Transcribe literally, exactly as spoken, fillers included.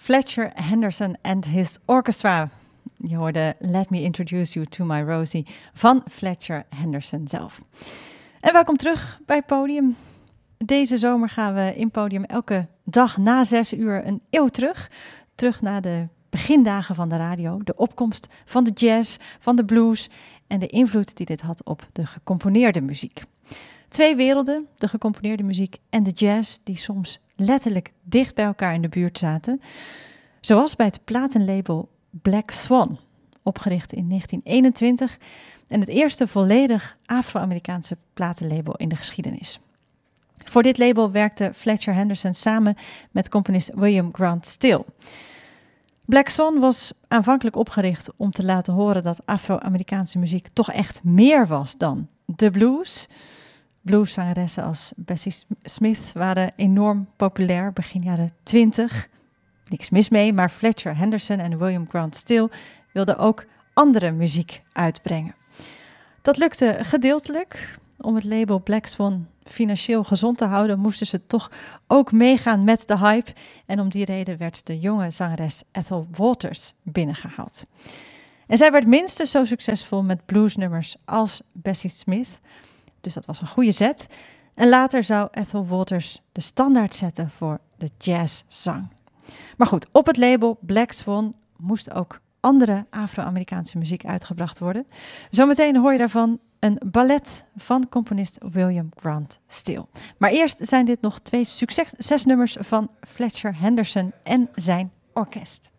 Fletcher Henderson and his orchestra. Je hoorde Let Me Introduce You to My Rosie van Fletcher Henderson zelf. En welkom terug bij Podium. Deze zomer gaan we in Podium elke dag na zes uur een eeuw terug. Terug naar de begindagen van de radio, de opkomst van de jazz, van de blues en de invloed die dit had op de gecomponeerde muziek. Twee werelden, de gecomponeerde muziek en de jazz, die soms letterlijk dicht bij elkaar in de buurt zaten. Zoals bij het platenlabel Black Swan, opgericht in negentien eenentwintig en het eerste volledig Afro-Amerikaanse platenlabel in de geschiedenis. Voor dit label werkte Fletcher Henderson samen met componist William Grant Still. Black Swan was aanvankelijk opgericht om te laten horen dat Afro-Amerikaanse muziek toch echt meer was dan de blues. Blueszangeressen als Bessie Smith waren enorm populair begin jaren twintig. Niks mis mee, maar Fletcher Henderson en William Grant Still wilden ook andere muziek uitbrengen. Dat lukte gedeeltelijk. Om het label Black Swan financieel gezond te houden, moesten ze toch ook meegaan met de hype. En om die reden werd de jonge zangeres Ethel Waters binnengehaald. En zij werd minstens zo succesvol met bluesnummers als Bessie Smith. Dus dat was een goede zet. En later zou Ethel Waters de standaard zetten voor de jazzzang. Maar goed, op het label Black Swan moest ook andere Afro-Amerikaanse muziek uitgebracht worden. Zometeen hoor je daarvan een ballet van componist William Grant Still. Maar eerst zijn dit nog twee succesnummers van Fletcher Henderson en zijn orkest.